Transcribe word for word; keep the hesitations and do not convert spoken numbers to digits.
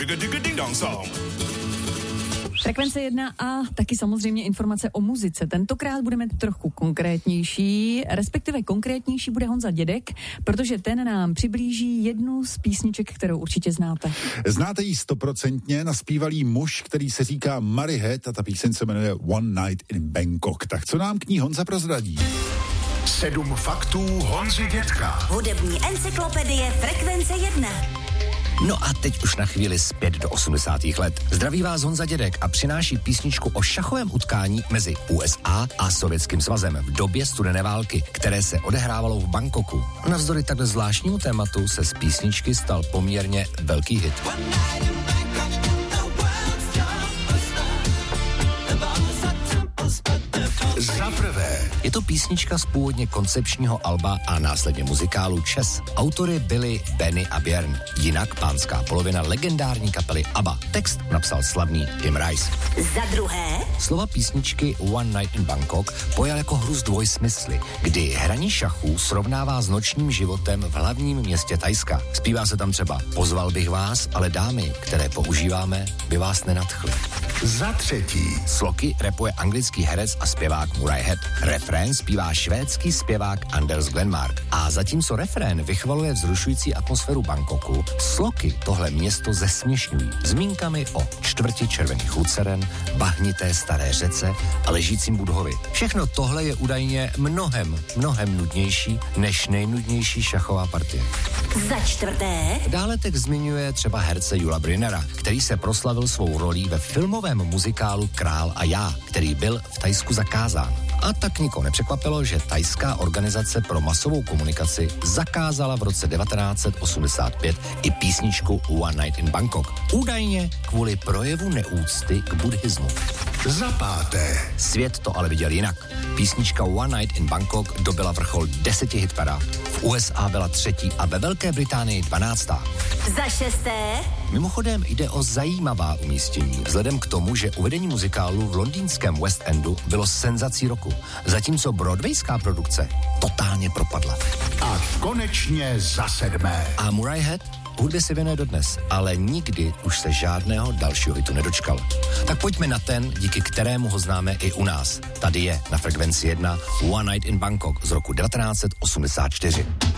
Frekvence jedna a taky samozřejmě informace o muzice. Tentokrát budeme trochu konkrétnější, respektive konkrétnější bude Honza Dědek, protože ten nám přiblíží jednu z písniček, kterou určitě znáte. Znáte ji stoprocentně, naspívalý muž, který se říká Murray Head a ta píseň se jmenuje One Night in Bangkok. Tak co nám k ní Honza prozradí? Sedm faktů Honzy Dědka. Hudební encyklopedie Frekvence jedna. No a teď už na chvíli zpět do osmdesátých let. Zdraví vás Honza Dědek a přináší písničku o šachovém utkání mezi U S A a Sovětským svazem v době studené války, které se odehrávalo v Bangkoku. Navzdory takhle zvláštnímu tématu se z písničky stal poměrně velký hit. Za prvé. Je to písnička z původně koncepčního alba a následně muzikálu Chess. Autory byli Benny a Björn, jinak pánská polovina legendární kapely ABBA. Text napsal slavný Tim Rice. Za druhé. Slova písničky One Night in Bangkok pojal jako hru s dvojsmysly, kdy hraní šachů srovnává s nočním životem v hlavním městě Thajska. Zpívá se tam třeba: pozval bych vás, ale dámy, které používáme, by vás nenadchly. Za třetí. Sloky rapuje anglický herec a zpěvák Murray Head. Refrén zpívá švédský zpěvák Anders Glenmark. A zatímco refrén vychvaluje vzrušující atmosféru Bangkoku, sloky tohle město zesměšňují zmínkami o čtvrti červených luceren, bahnité staré řece a ležícím Budhovi. Všechno tohle je údajně mnohem, mnohem nudnější než nejnudnější šachová partie. Za čtvrté. Dále text zmiňuje třeba herce Jula Brynera, který se proslavil svou rolí ve filmovém muzikálu Král a já, který byl v Thajsku zakázán. A tak nikoho nepřekvapilo, že thajská organizace pro masovou komunikaci zakázala v roce devatenáct set osmdesát pět i písničku One Night in Bangkok. Údajně kvůli projevu neúcty k buddhismu. Za páté. Svět to ale viděl jinak. Písnička One Night in Bangkok dobila vrchol deseti hitparád. V U S A byla třetí a ve Velké Británii dvanáctá. Za šesté. Mimochodem jde o zajímavá umístění, vzhledem k tomu, že uvedení muzikálu v londýnském West Endu bylo senzací roku, zatímco broadwayská produkce totálně propadla. A konečně za sedmé. A Murray Head hudbě se věnuje dodnes, ale nikdy už se žádného dalšího hitu nedočkal. Tak pojďme na ten, díky kterému ho známe i u nás. Tady je na Frekvenci jedna One Night in Bangkok z roku devatenáct set osmdesát čtyři.